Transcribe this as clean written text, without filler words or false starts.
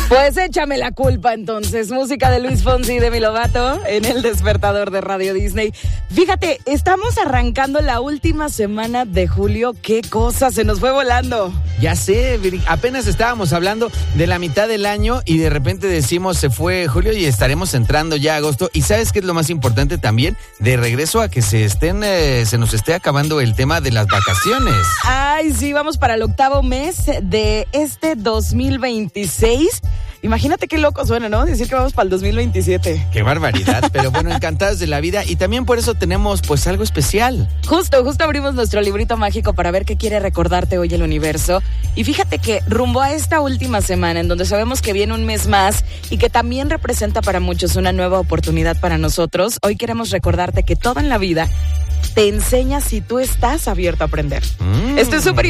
Pues échame la culpa entonces. Música de Luis Fonsi y Demi Lovato en el despertador de Radio Disney. Fíjate, estamos arrancando la última semana de julio. ¡Qué cosa! Se nos fue volando. Ya sé, apenas estábamos hablando de la mitad del año y de repente decimos se fue julio y estaremos entrando ya a agosto. ¿Y sabes qué es lo más importante también? De regreso a que se nos esté acabando el tema de las vacaciones. Ay, sí, vamos para el 8º mes de este 2026. Imagínate qué loco suena, ¿no? Decir que vamos para el 2027. Qué barbaridad, pero bueno, encantados de la vida y también por eso tenemos pues algo especial. Justo abrimos nuestro librito mágico para ver qué quiere recordarte hoy el universo. Y fíjate que rumbo a esta última semana, en donde sabemos que viene un mes más y que también representa para muchos una nueva oportunidad para nosotros, hoy queremos recordarte que todo en la vida te enseña si tú estás abierto a aprender. Esto es súper